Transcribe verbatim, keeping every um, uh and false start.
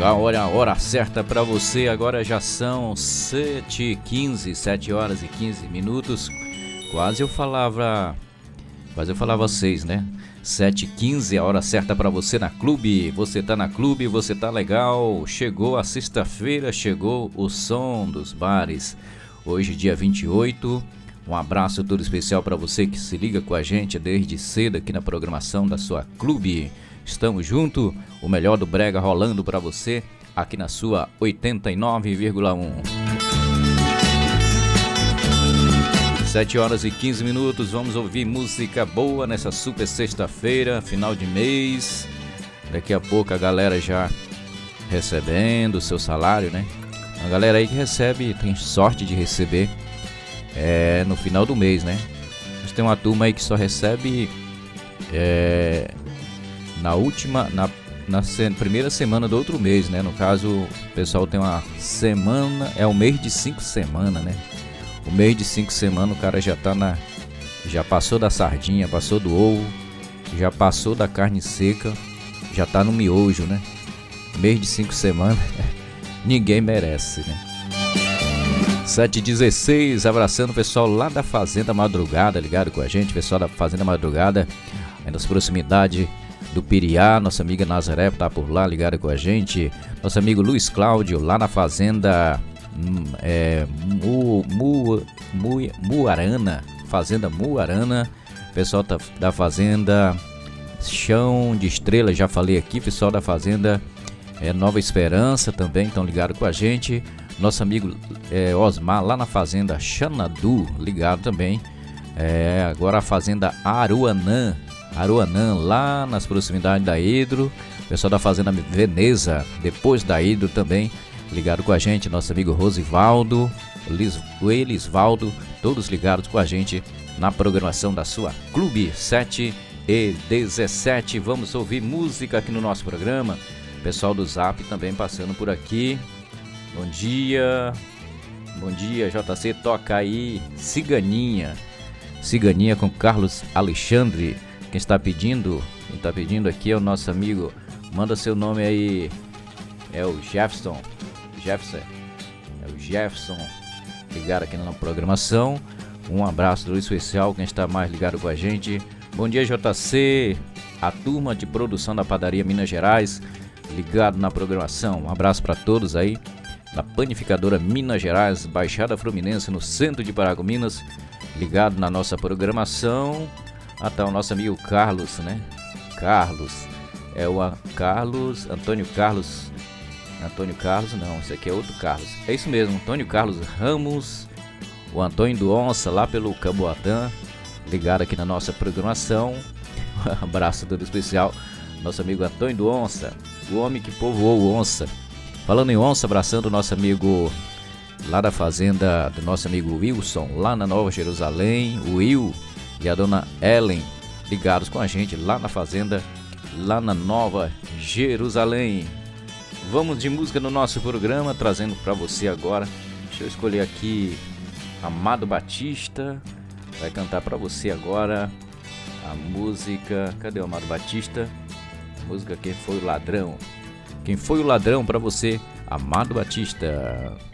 A hora, a hora certa para você, agora já são sete e quinze, sete horas e quinze minutos. Quase eu falava, quase eu falava seis, né? sete e quinze, a hora certa para você na Clube. Você tá na Clube, você tá legal. Chegou a sexta-feira, chegou o som dos bares. Hoje, dia vinte e oito. Um abraço todo especial para você que se liga com a gente desde cedo aqui na programação da sua Clube. Estamos juntos, o melhor do brega rolando para você aqui na sua oitenta e nove vírgula um. sete horas e quinze minutos, vamos ouvir música boa nessa super sexta-feira, final de mês. Daqui a pouco a galera já recebendo o seu salário, né? A galera aí que recebe, tem sorte de receber é, no final do mês, né? Mas tem uma turma aí que só recebe é, na última, na, na se, primeira semana do outro mês, né? No caso, o pessoal tem uma semana, é o mês de cinco semanas, né? O mês de cinco semanas o cara já tá na, já passou da sardinha, passou do ovo, já passou da carne seca, já tá no miojo, né? Mês de cinco semanas, ninguém merece, né? sete e dezesseis, abraçando o pessoal lá da Fazenda Madrugada, ligado com a gente, pessoal da Fazenda Madrugada, aí nas proximidades do Piriá, nossa amiga Nazaré tá por lá, ligada com a gente, nosso amigo Luiz Cláudio, lá na Fazenda é, Mu, Mu, Mu, Muarana, Fazenda Muarana, pessoal tá, da Fazenda Chão de Estrela, já falei aqui, pessoal da Fazenda é, Nova Esperança também estão ligados com a gente, nosso amigo é, Osmar lá na Fazenda Xanadu, ligado também, é, agora a Fazenda Aruanã, Aruanã, lá nas proximidades da Hidro, pessoal da Fazenda Veneza, depois da Hidro também, ligado com a gente, nosso amigo Rosivaldo, o Elisvaldo, todos ligados com a gente na programação da sua Clube. Sete e dezessete, vamos ouvir música aqui no nosso programa, pessoal do Zap também passando por aqui, bom dia, bom dia J C, toca aí Ciganinha, Ciganinha com Carlos Alexandre. Quem está pedindo, quem está pedindo aqui é o nosso amigo, manda seu nome aí, é o Jefferson, Jefferson, é o Jefferson, ligado aqui na programação, um abraço do especial, quem está mais ligado com a gente, bom dia J C, a turma de produção da padaria Minas Gerais, ligado na programação, um abraço para todos aí, da panificadora Minas Gerais, Baixada Fluminense, no centro de Paragominas, ligado na nossa programação. Ah, tá, o nosso amigo Carlos, né? Carlos, é o a, Carlos, Antônio Carlos, Antônio Carlos, não, esse aqui é outro Carlos. É isso mesmo, Antônio Carlos Ramos, o Antônio do Onça, lá pelo Camboatã, ligado aqui na nossa programação. Um abraço todo especial, nosso amigo Antônio do Onça, o homem que povoou o Onça. Falando em Onça, abraçando o nosso amigo lá da fazenda do nosso amigo Wilson, lá na Nova Jerusalém, o Will e a dona Ellen, ligados com a gente lá na fazenda, lá na Nova Jerusalém. Vamos de música no nosso programa, trazendo para você agora. Deixa eu escolher aqui Amado Batista, vai cantar para você agora a música. Cadê o Amado Batista? A música Quem Foi o Ladrão. Quem Foi o Ladrão para você, Amado Batista.